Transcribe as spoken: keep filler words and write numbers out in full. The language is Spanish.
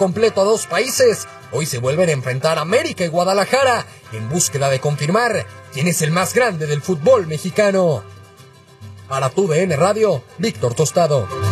completo a dos países, hoy se vuelven a enfrentar América y Guadalajara en búsqueda de confirmar quién es el más grande del fútbol mexicano. Para tu D N Radio, Víctor Tostado.